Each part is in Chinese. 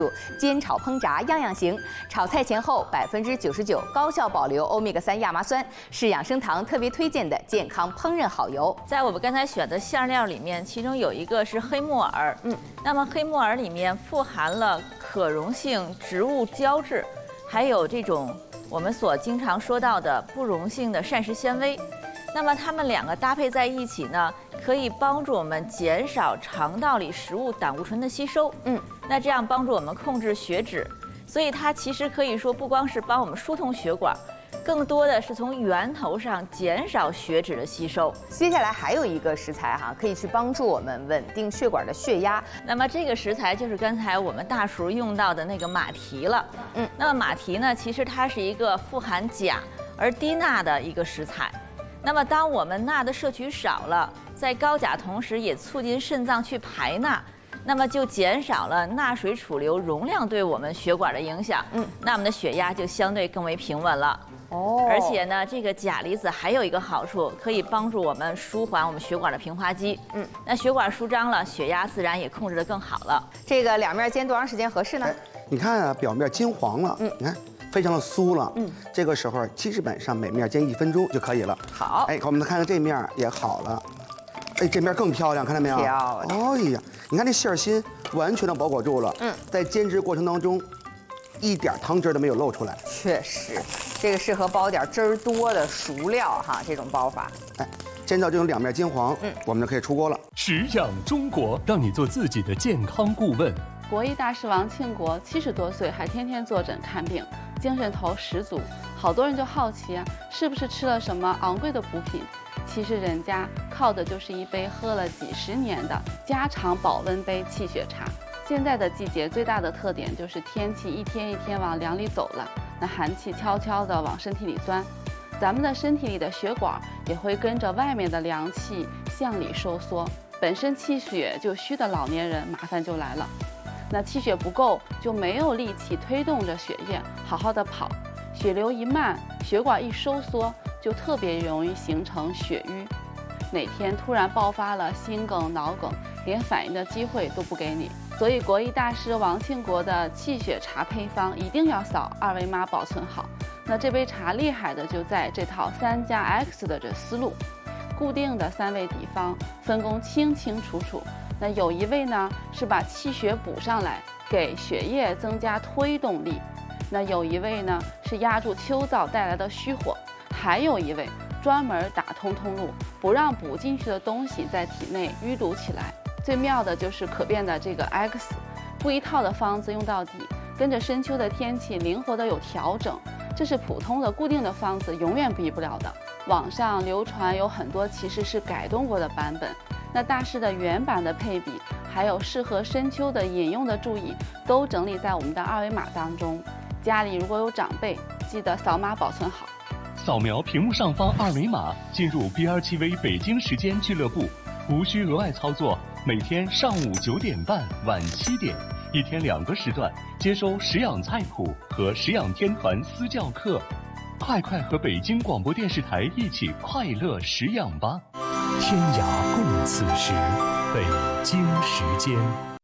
煎炒烹炸样样行，炒菜前后99%高效保留欧米伽3亚麻酸，是养生堂特别推荐的健康烹饪好油。 在我们刚才选的馅料里面，其中有一个是黑木耳，那么黑木耳里面富含了可溶性植物胶质，还有这种我们所经常说到的不溶性的膳食纤维。那么它们两个搭配在一起呢，可以帮助我们减少肠道里食物胆固醇的吸收。那这样帮助我们控制血脂，所以它其实可以说不光是帮我们疏通血管，更多的是从源头上减少血脂的吸收。 接下来还有一个食材可以去帮助我们稳定血管的血压。 那么这个食材就是刚才我们大厨用到的那个马蹄了。那么马蹄呢，其实它是一个富含钾而低钠的一个食材。那么当我们钠的摄取少了，在高钾同时也促进肾脏去排钠，那么就减少了钠水储留容量对我们血管的影响。那我们的血压就相对更为平稳了。而且呢，这个钾离子还有一个好处，可以帮助我们舒缓我们血管的平滑肌。那血管舒张了，血压自然也控制得更好了。 这个两面煎多长时间合适呢？ 你看啊，表面金黄了，你看非常的酥了。这个时候基本上每面煎1分钟就可以了。 好， 我们看看这面也好了。这面更漂亮，看到没有？ 漂亮。 哎呀，你看这馅心完全的包裹住了。在煎制过程当中，一点汤汁都没有漏出来。 确实，这个适合包点汁儿多的熟料这种包法。 煎到这种两面金黄，我们就可以出锅了。 食养中国，让你做自己的健康顾问。 国医大师王庆国70多岁还天天坐诊看病，精神头十足。好多人就好奇是不是吃了什么昂贵的补品？其实人家靠的就是一杯喝了几十年的家常保温杯气血茶。现在的季节最大的特点就是天气一天一天往凉里走了，那寒气悄悄地往身体里钻，咱们的身体里的血管也会跟着外面的凉气向里收缩。本身气血就虚的老年人麻烦就来了，那气血不够就没有力气推动着血液好好的跑，血流一慢，血管一收缩，就特别容易形成血瘀。哪天突然爆发了心梗、脑梗，连反应的机会都不给你。所以国医大师王庆国的气血茶配方一定要扫2维码保存好。那这杯茶厉害的就在这套3+X 的这思路，固定的3味底方，分工清清楚楚。那有一味呢是把气血补上来，给血液增加推动力；那有一味呢是压住秋燥带来的虚火；还有一味专门打通通路，不让补进去的东西在体内淤堵起来。最妙的就是可变的这个 X， 不一套的方子用到底，跟着深秋的天气灵活的有调整，这是普通的固定的方子永远比不了的。网上流传有很多其实是改动过的版本，那大师的原版的配比，还有适合深秋的饮用的注意，都整理在我们的2维码当中。家里如果有长辈，记得扫码保存好。 扫描屏幕上方2维码，进入 BRTV 北京时间俱乐部，无需额外操作。每天上午9点半、晚7点，一天2个时段，接收食养菜谱和食养天团私教课。快和北京广播电视台一起快乐食养吧！天涯共此时，北京时间。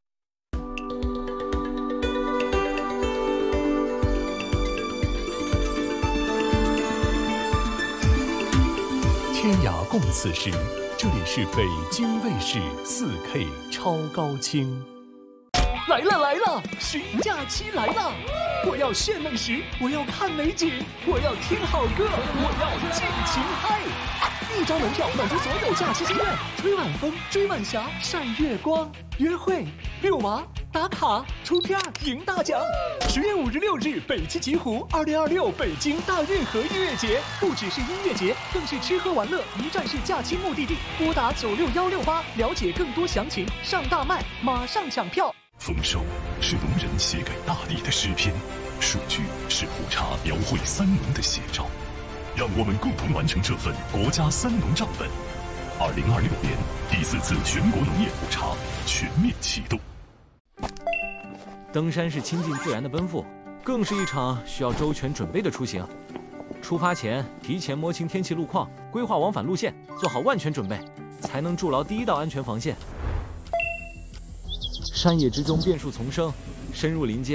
天涯共此时，这里是北京卫视4K 超高清。来了，十一假期来了！我要炫美食，我要看美景，我要听好歌，我要尽情嗨！一张门票满足所有假期心愿，吹晚风，追晚霞，晒月光，约会、遛娃、打卡、出片、赢大奖。10月5日、6日，北汽极狐2026北京大运河音乐节，不只是音乐节，更是吃喝玩乐一站式假期目的地。拨打96168了解更多详情，上大麦，马上抢票。丰收是农人写给大地的诗篇，数据是普查描绘三农的写照。让我们共同完成这份国家三农账本。2026年第4次全国农业普查全面启动。 登山是亲近自然的奔赴，更是一场需要周全准备的出行。出发前提前摸清天气路况，规划往返路线，做好万全准备，才能筑牢第一道安全防线。山野之中变数丛生，深入林间